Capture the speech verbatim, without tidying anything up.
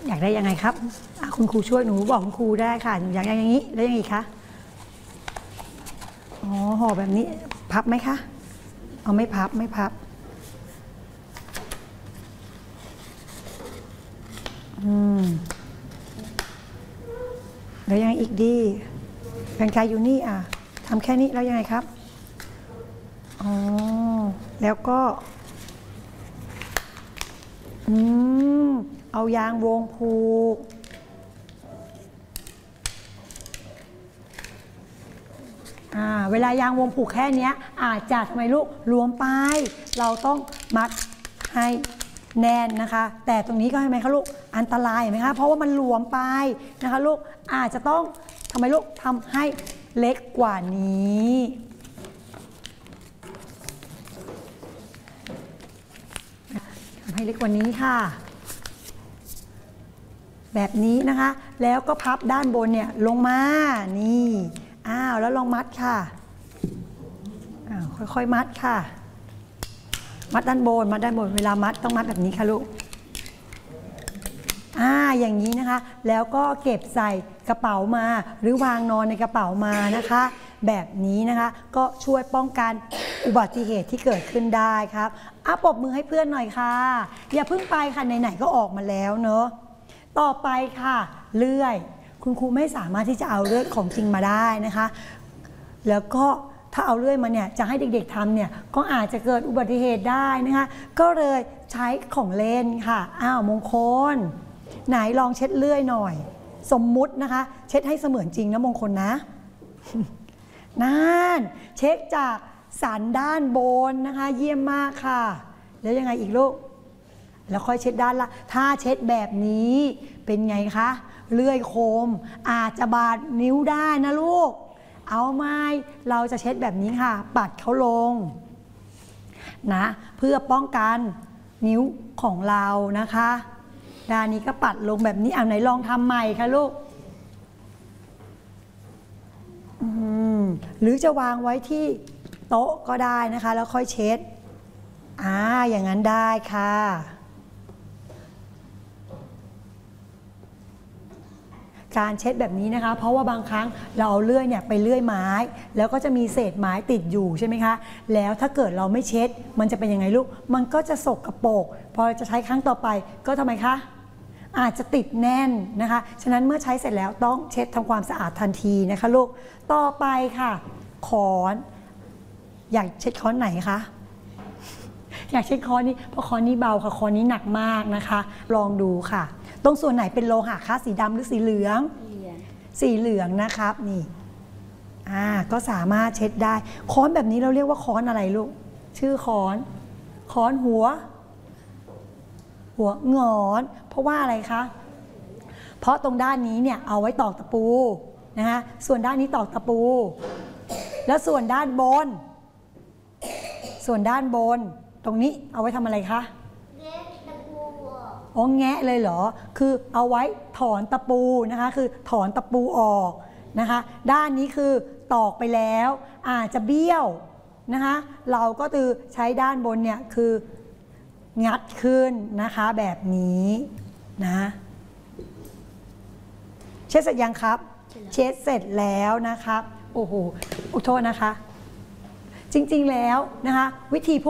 อยากได้ยังไงครับคุณครูช่วยหนูบอกคุณครูได้ค่ะหนูอยากอย่างนี้แล้วยังไงคะอ๋อห่อแบบนี้พับไหมคะเอาไม่พับไม่พับอืมแล้วยังอีกดีแผ่นกายอยู่นี่อ่ะทำแค่นี้แล้วยังไงครับอ๋อแล้วก็อืมเอายางวงผูกอ่าเวลายางวงผูกแค่นี้อาจจะทำไมลูกรวมไปเราต้องมัดให้แน่นนะคะแต่ตรงนี้ก็ให้ไหมคะลูกอันตรายไหมคะเพราะว่ามันหลวมไปนะคะลูกอาจจะต้องทำไมลูกทำให้เล็กกว่านี้ทำให้เล็กกว่านี้ค่ะแบบนี้นะคะแล้วก็พับด้านบนเนี่ยลงมานี่อ้าวแล้วลองมัดค่ะอ้าวค่อยๆมัดค่ะมัดด้านบนมัดด้านบนเวลามัดต้องมัดแบบนี้ค่ะลูกอ่าอย่างนี้นะคะแล้วก็เก็บใส่กระเป๋ามาหรือวางนอนในกระเป๋ามานะคะแบบนี้นะคะก็ช่วยป้องกันอุบัติเหตุที่เกิดขึ้นได้ครับอ่ะปรบมือให้เพื่อนหน่อยค่ะอย่าเพิ่งไปค่ะไหนๆก็ออกมาแล้วเนอะต่อไปค่ะเลื่อยคุณครูไม่สามารถที่จะเอาเลื่อยของจริงมาได้นะคะแล้วก็ถ้าเอาเลื่อยมาเนี่ยจะให้เด็กๆทำเนี่ยก็อาจจะเกิดอุบัติเหตุได้นะคะก็เลยใช้ของเล่นค่ะอ้าวมงคลไหนลองเช็ดเลื่อยหน่อยสมมุตินะคะเช็ดให้เสมือนจริงนะมงคลนะนั่นเช็คจากสันด้านบนนะคะเยี่ยมมากค่ะแล้วยังไงอีกลูกแล้วค่อยเช็ดด้านละถ้าเช็ดแบบนี้เป็นไงคะเลื่อยโคมอาจจะบาดนิ้วได้นะลูกเอาไหมเราจะเช็ดแบบนี้ค่ะปัดเขาลงนะเพื่อป้องกันนิ้วของเรานะคะด้านนี้ก็ปัดลงแบบนี้เอาไหนลองทำใหม่ค่ะลูกหรือจะวางไว้ที่โต๊ะก็ได้นะคะแล้วค่อยเช็ดอ่าอย่างนั้นได้ค่ะการเช็ดแบบนี้นะคะเพราะว่าบางครั้งเราเอาเลื่อยเนี่ยไปเลื่อยไม้แล้วก็จะมีเศษไม้ติดอยู่ใช่ไหมคะแล้วถ้าเกิดเราไม่เช็ดมันจะเป็นยังไงลูกมันก็จะสกปรกพอจะใช้ครั้งต่อไปก็ทำไมคะอาจจะติดแน่นนะคะฉะนั้นเมื่อใช้เสร็จแล้วต้องเช็ดทำความสะอาดทันทีนะคะลูกต่อไปค่ะค้อนอยากเช็ดค้อนไหนคะอยากเช็ดค้อนนี้เพราะค้อนนี้เบาค่ะค้อนนี้หนักมากนะคะลองดูค่ะตรงส่วนไหนเป็นโลหะคะสีดำหรือสีเหลืองสีเหลืองนะครับนี่อ่าก็สามารถเช็ดได้ค้อนแบบนี้เราเรียกว่าค้อนอะไรลูกชื่อค้อนค้อนหัวหัวงอนเพราะว่าอะไรคะเพราะตรงด้านนี้เนี่ยเอาไว้ตอกตะปูนะคะส่วนด้านนี้ตอกตะปูแล้วส่วนด้านบนส่วนด้านบนตรงนี้เอาไว้ทำอะไรคะอ๋อแงะเลยเหรอคือเอาไว้ถอนตะปูนะคะคือถอนตะปูออกนะคะด้านนี้คือตอกไปแล้วอาจจะเบี้ยวนะคะเราก็คือใช้ด้านบนเนี่ยคืองัดขึ้นนะคะแบบนี้นะเช็ดเสร็จยังครับเช็ดเสร็จแล้วนะครับโอ้โหขอโทษนะคะจริงๆแล้วนะคะวิธีพวก